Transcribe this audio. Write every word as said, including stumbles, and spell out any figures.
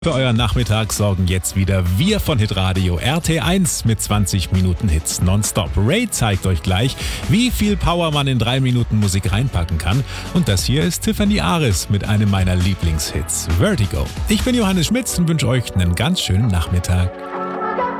Für euren Nachmittag sorgen jetzt wieder wir von Hitradio R T eins mit zwanzig Minuten Hits nonstop. Ray zeigt euch gleich, wie viel Power man in drei Minuten Musik reinpacken kann. Und das hier ist Tiffany Aris mit einem meiner Lieblingshits, Vertigo. Ich bin Johannes Schmitz und wünsche euch einen ganz schönen Nachmittag.